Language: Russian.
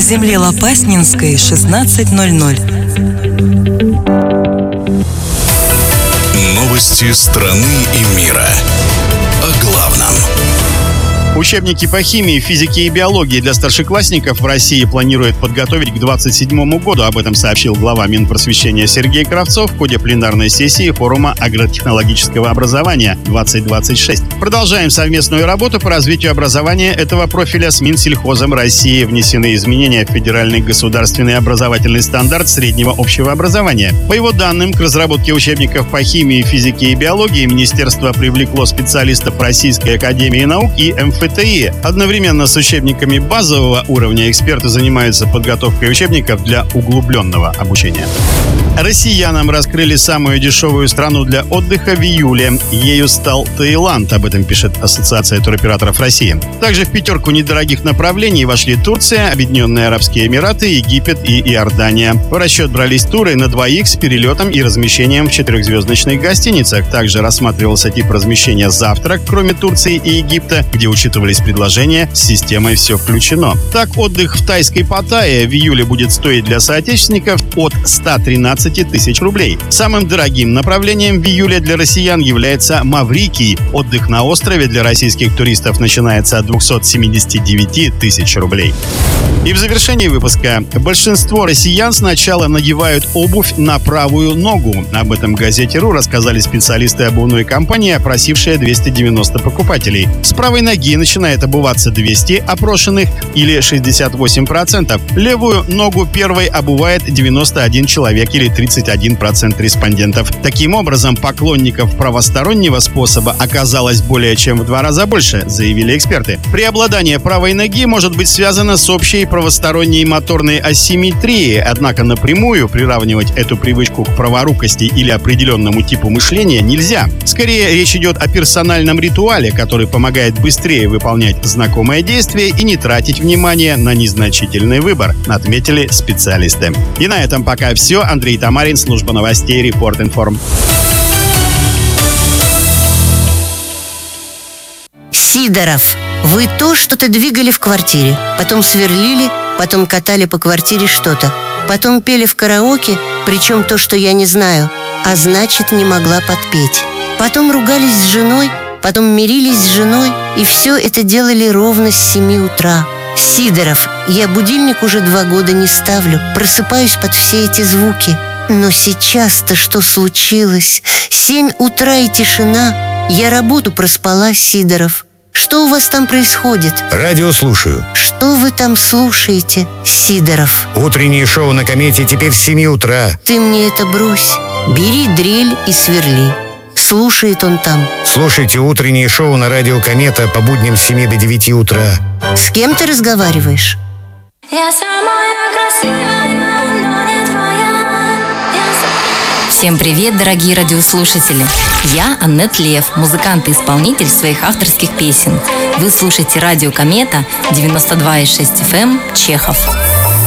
земле Лопаснинской, 16:00. Новости страны и мира. О главном. Учебники по химии, физике и биологии для старшеклассников в России планируют подготовить к 2027 году. Об этом сообщил глава Минпросвещения Сергей Кравцов в ходе пленарной сессии форума агротехнологического образования 2026. Продолжаем совместную работу по развитию образования этого профиля с Минсельхозом России. Внесены изменения в федеральный государственный образовательный стандарт среднего общего образования. По его данным, к разработке учебников по химии, физике и биологии министерство привлекло специалистов Российской академии наук и МФТИ. Одновременно с учебниками базового уровня эксперты занимаются подготовкой учебников для углубленного обучения. Россиянам раскрыли самую дешевую страну для отдыха в июле. Ею стал Таиланд, об этом пишет Ассоциация туроператоров России. Также в пятерку недорогих направлений вошли Турция, Объединенные Арабские Эмираты, Египет и Иордания. В расчет брались туры на двоих с перелетом и размещением в 4-звездочных гостиницах. Также рассматривался тип размещения «Завтрак», кроме Турции и Египта, где учитывались предложения с системой «Все включено». Так, отдых в тайской Паттайе в июле будет стоить для соотечественников от 113 тысяч рублей. Самым дорогим направлением в июле для россиян является Маврикий. Отдых на острове для российских туристов начинается от 279 тысяч рублей. И в завершении выпуска. Большинство россиян сначала надевают обувь на правую ногу. Об этом в газете «Ру» рассказали специалисты обувной компании, опросившие 290 покупателей. С правой ноги начинает обуваться 200 опрошенных, или 68%. Левую ногу первой обувает 91 человек, или 31% респондентов. Таким образом, поклонников правостороннего способа оказалось более чем в 2 раза больше, заявили эксперты. Преобладание правой ноги может быть связано с общей правосторонней моторной асимметрией, однако напрямую приравнивать эту привычку к праворукости или определенному типу мышления нельзя. Скорее, речь идет о персональном ритуале, который помогает быстрее выполнять знакомое действие и не тратить внимание на незначительный выбор, отметили специалисты. И на этом пока все. Андрей Тамарин, служба новостей Репорт-Информ. Сидоров, вы то что-то двигали в квартире, потом сверлили, потом катали по квартире что-то, потом пели в караоке, причем то, что я не знаю, а значит, не могла подпеть. Потом ругались с женой, потом мирились с женой, и все это делали ровно с 7 утра. Сидоров, я будильник уже 2 года не ставлю, просыпаюсь под все эти звуки. Но сейчас-то что случилось? 7 утра и тишина. Я работу проспала, Сидоров. Что у вас там происходит? Радио слушаю. Что вы там слушаете, Сидоров? Утреннее шоу на Комете теперь с 7 утра. Ты мне это брось. Бери дрель и сверли. Слушает он там. Слушайте утреннее шоу на радио Комета по будням с 7 до 9 утра. С кем ты разговариваешь? Я самая красивая, но не твоя. Всем привет, дорогие радиослушатели! Я Аннет Лев, музыкант и исполнитель своих авторских песен. Вы слушаете радио Комета 92,6 FM Чехов.